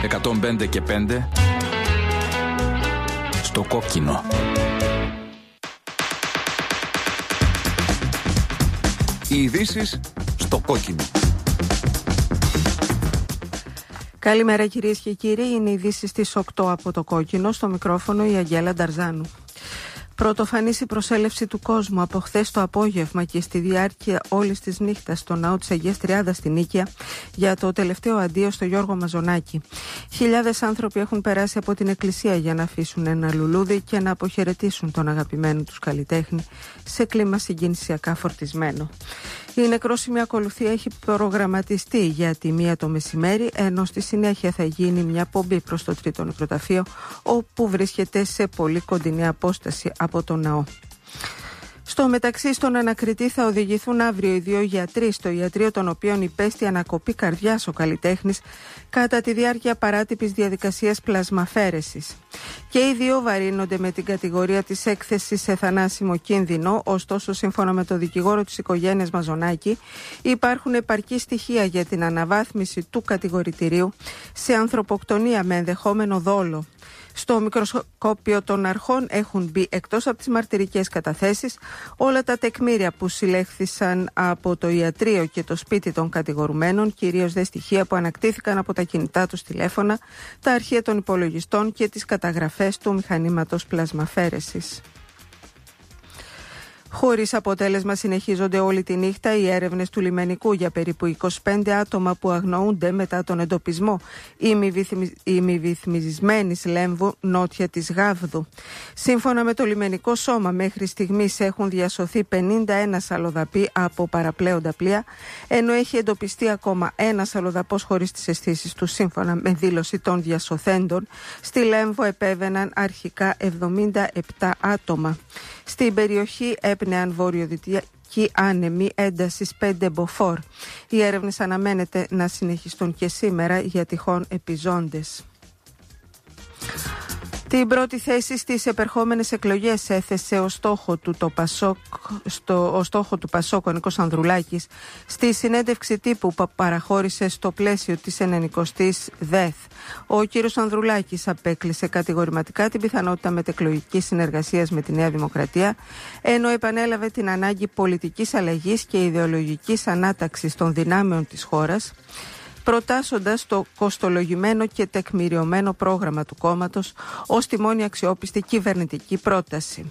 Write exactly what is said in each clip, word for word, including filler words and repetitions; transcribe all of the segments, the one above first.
εκατόν πέντε και πέντε στο κόκκινο. Οι ειδήσεις στο κόκκινο. Καλημέρα κυρίες και κύριοι, είναι οι ειδήσεις στις οκτώ από το κόκκινο, στο μικρόφωνο η Αγγέλα Νταρζάνου. Πρωτοφανής η προσέλευση του κόσμου από χθες το απόγευμα και στη διάρκεια όλης της νύχτας στο ναό της Αγίας Τριάδας στην Νίκαια για το τελευταίο αντίο στο Γιώργο Μαζονάκη. Χιλιάδες άνθρωποι έχουν περάσει από την εκκλησία για να αφήσουν ένα λουλούδι και να αποχαιρετήσουν τον αγαπημένο τους καλλιτέχνη σε κλίμα συγκινησιακά φορτισμένο. Η νεκρόσιμη ακολουθία έχει προγραμματιστεί για τη μία το μεσημέρι, ενώ στη συνέχεια θα γίνει μια πομπή προς το τρίτο νεκροταφείο, όπου βρίσκεται σε πολύ κοντινή απόσταση από το ναό. Στο μεταξύ, στον ανακριτή θα οδηγηθούν αύριο οι δύο γιατροί στο ιατρείο των οποίων υπέστη ανακοπή καρδιάς ο καλλιτέχνης κατά τη διάρκεια παράτυπης διαδικασίας πλασμαφαίρεσης. Και οι δύο βαρύνονται με την κατηγορία της έκθεσης σε θανάσιμο κίνδυνο, ωστόσο σύμφωνα με το δικηγόρο της οικογένειας Μαζονάκη υπάρχουν επαρκή στοιχεία για την αναβάθμιση του κατηγορητηρίου σε ανθρωποκτονία με ενδεχόμενο δόλο. Στο μικροσκόπιο των αρχών έχουν μπει, εκτός από τις μαρτυρικές καταθέσεις, όλα τα τεκμήρια που συλλέχθησαν από το ιατρείο και το σπίτι των κατηγορουμένων, κυρίως δε στοιχεία που ανακτήθηκαν από τα κινητά τους τηλέφωνα, τα αρχεία των υπολογιστών και τις καταγραφές του μηχανήματος πλασμαφαίρεσης. Χωρίς αποτέλεσμα συνεχίζονται όλη τη νύχτα οι έρευνες του λιμενικού για περίπου είκοσι πέντε άτομα που αγνοούνται μετά τον εντοπισμό ημιβυθμισμένης Λέμβου νότια της Γάβδου. Σύμφωνα με το λιμενικό σώμα, μέχρι στιγμής έχουν διασωθεί πενήντα ένα αλλοδαποί από παραπλέοντα πλοία, ενώ έχει εντοπιστεί ακόμα ένας αλλοδαπός χωρίς τις αισθήσεις του. Σύμφωνα με δήλωση των διασωθέντων, στη Λέμβο επέβαιναν αρχικά εβδομήντα επτά άτομα. Στην περιοχή έπνεαν βορειοδυτική άνεμη έντασης πέντε μποφόρ. Οι έρευνες αναμένεται να συνεχιστούν και σήμερα για τυχόν επιζώντες. Την πρώτη θέση στις επερχόμενες εκλογές έθεσε ο στόχο του, το Πασόκ, στο, ο στόχο του Πασόκ ο Νίκος Ανδρουλάκης στη συνέντευξη τύπου που παραχώρησε στο πλαίσιο της ενενηκοστής ΔΕΘ. Ο κύριος Ανδρουλάκης απέκλεισε κατηγορηματικά την πιθανότητα μετεκλογικής συνεργασίας με τη Νέα Δημοκρατία, ενώ επανέλαβε την ανάγκη πολιτικής αλλαγής και ιδεολογικής ανάταξης των δυνάμεων της χώρας, προτάσσοντας το κοστολογημένο και τεκμηριωμένο πρόγραμμα του κόμματος ως τη μόνη αξιόπιστη κυβερνητική πρόταση.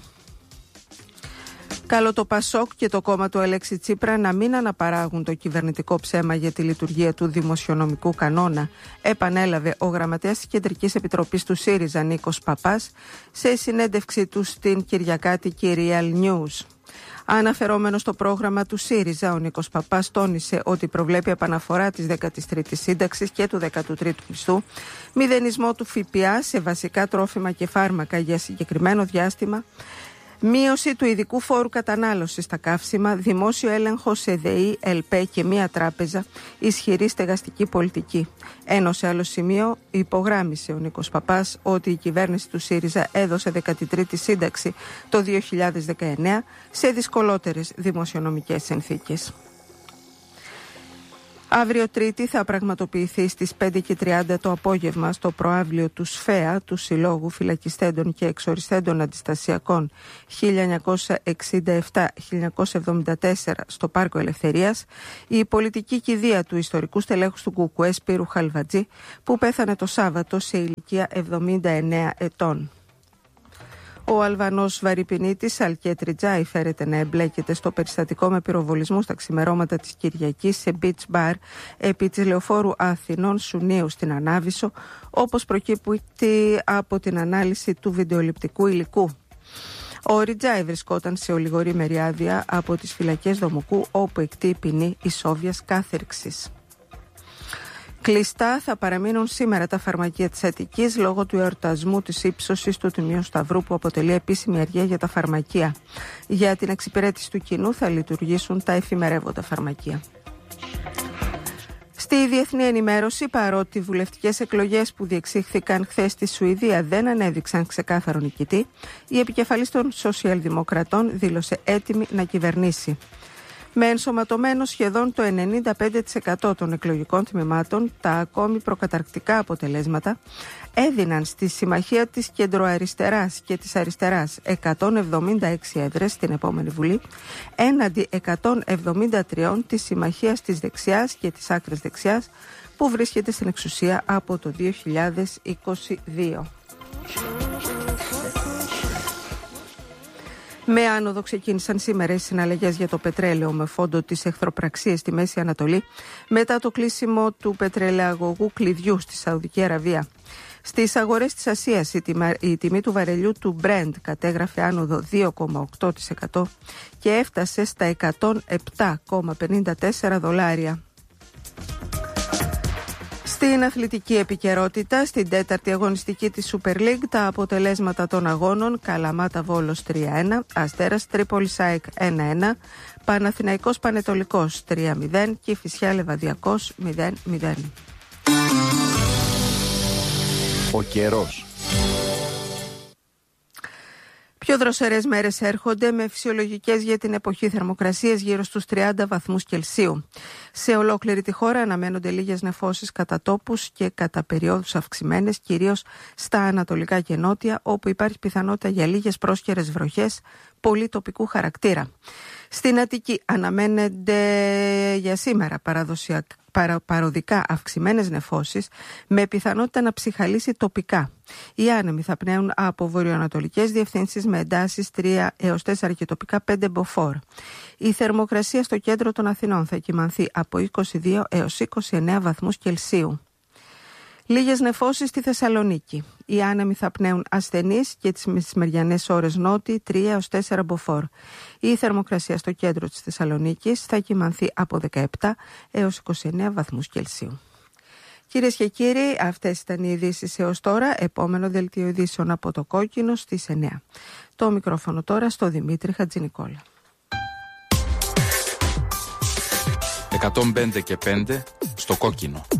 Καλό το Πασόκ και το κόμμα του Αλέξη Τσίπρα να μην αναπαράγουν το κυβερνητικό ψέμα για τη λειτουργία του δημοσιονομικού κανόνα, επανέλαβε ο γραμματέας της Κεντρικής Επιτροπής του ΣΥΡΙΖΑ Νίκος Παπάς σε συνέντευξή του στην κυριακάτικη Real News. Αναφερόμενο στο πρόγραμμα του ΣΥΡΙΖΑ, ο Νίκος Παπάς τόνισε ότι προβλέπει επαναφορά της δέκατης τρίτης σύνταξης και του δέκατου τρίτου μισθού, μηδενισμό του ΦΠΑ σε βασικά τρόφιμα και φάρμακα για συγκεκριμένο διάστημα, μείωση του ειδικού φόρου κατανάλωσης στα καύσιμα, δημόσιο έλεγχο σε ΔΕΗ, ΕΛΠΕ και μία τράπεζα, ισχυρή στεγαστική πολιτική. Ενώ σε άλλο σημείο υπογράμμισε ο Νίκος Παπάς ότι η κυβέρνηση του ΣΥΡΙΖΑ έδωσε δέκατη τρίτη σύνταξη το δύο χιλιάδες δεκαεννέα σε δυσκολότερες δημοσιονομικές συνθήκες. Αύριο Τρίτη θα πραγματοποιηθεί στις πέντε και τριάντα το απόγευμα στο προαύλιο του ΣΦΕΑ, του Συλλόγου Φυλακιστέντων και Εξοριστέντων Αντιστασιακών χίλια εννιακόσια εξήντα επτά με χίλια εννιακόσια εβδομήντα τέσσερα στο Πάρκο Ελευθερίας, η πολιτική κηδεία του ιστορικού στελέχους του Κουκουέ Σπύρου Χαλβατζή, που πέθανε το Σάββατο σε ηλικία εβδομήντα εννέα ετών. Ο Αλβανός βαρυπινίτης Αλκέτ Ριτζάι φέρεται να εμπλέκεται στο περιστατικό με πυροβολισμού στα ξημερώματα της Κυριακής σε beach bar επί της λεωφόρου Αθηνών Σουνίου στην Ανάβησο, όπως προκύπτει από την ανάλυση του βιντεοληπτικού υλικού. Ο Ριτζάι βρισκόταν σε ολιγορήμερη άδεια από τις φυλακές Δομουκού, όπου εκτεί ποινή ισόβιας κάθερξης. Κλειστά θα παραμείνουν σήμερα τα φαρμακεία της Αττικής λόγω του εορτασμού της ύψωσης του Τιμίου Σταυρού, που αποτελεί επίσημη αργία για τα φαρμακεία. Για την εξυπηρέτηση του κοινού θα λειτουργήσουν τα εφημερεύοντα φαρμακεία. Στη διεθνή ενημέρωση, παρότι οι βουλευτικές εκλογές που διεξήχθηκαν χθες στη Σουηδία δεν ανέδειξαν ξεκάθαρο νικητή, η επικεφαλής των Σοσιαλδημοκρατών δήλωσε έτοιμη να κυβερνήσει. Με ενσωματωμένο σχεδόν το ενενήντα πέντε τοις εκατό των εκλογικών τμήματων, τα ακόμη προκαταρκτικά αποτελέσματα έδιναν στη συμμαχία της κεντροαριστεράς και της αριστεράς εκατόν εβδομήντα έξι έδρες στην επόμενη Βουλή, έναντι εκατόν εβδομήντα τρία της συμμαχίας της δεξιάς και της άκρης δεξιάς, που βρίσκεται στην εξουσία από το δύο χιλιάδες είκοσι δύο. Με άνοδο ξεκίνησαν σήμερα οι συναλλαγές για το πετρέλαιο με φόντο τις εχθροπραξίες στη Μέση Ανατολή μετά το κλείσιμο του πετρελαιαγωγού κλειδιού στη Σαουδική Αραβία. Στις αγορές της Ασίας η, τιμα, η τιμή του βαρελιού του Brent κατέγραφε άνοδο δύο κόμμα οκτώ τοις εκατό και έφτασε στα εκατόν επτά κόμμα πενήντα τέσσερα δολάρια. Στην αθλητική επικαιρότητα, στην τέταρτη αγωνιστική της Super League, τα αποτελέσματα των αγώνων: Καλαμάτα Βόλος τρία ένα, Αστέρας Τρίπολης ΑΕΚ ένα ένα, Παναθηναϊκός Πανετολικός τρία μηδέν και Κηφισιά Λεβαδιακός μηδέν μηδέν. Ο καιρός. Πιο δροσερές μέρες έρχονται με φυσιολογικές για την εποχή θερμοκρασίες γύρω στους τριάντα βαθμούς Κελσίου. Σε ολόκληρη τη χώρα αναμένονται λίγες νεφώσεις κατά τόπους και κατά περιόδους αυξημένες, κυρίως στα ανατολικά και νότια, όπου υπάρχει πιθανότητα για λίγες πρόσκαιρες βροχές πολύ τοπικού χαρακτήρα. Στην Αττική αναμένονται για σήμερα παραδοσιακά παρα, παροδικά αυξημένες νεφώσεις με πιθανότητα να ψυχαλίσει τοπικά. Οι άνεμοι θα πνέουν από βορειοανατολικές διευθύνσεις με εντάσεις τρία έως τέσσερα και τοπικά πέντε μποφόρ. Η θερμοκρασία στο κέντρο των Αθηνών θα κυμανθεί από είκοσι δύο έως είκοσι εννέα βαθμούς Κελσίου. Λίγες νεφώσεις στη Θεσσαλονίκη. Οι άνεμοι θα πνέουν ασθενείς και τις μεσημεριανές ώρες νότιοι τρία έως τέσσερα μποφόρ. Η θερμοκρασία στο κέντρο της Θεσσαλονίκης θα κυμανθεί από δεκαεπτά έως είκοσι εννέα βαθμούς Κελσίου. Κυρίες και κύριοι, αυτές ήταν οι ειδήσεις έως τώρα. Επόμενο δελτίο ειδήσεων από το Κόκκινο στις εννέα. Το μικρόφωνο τώρα στο Δημήτρη Χατζηνικόλα. εκατόν πέντε και πέντε στο Κόκκινο.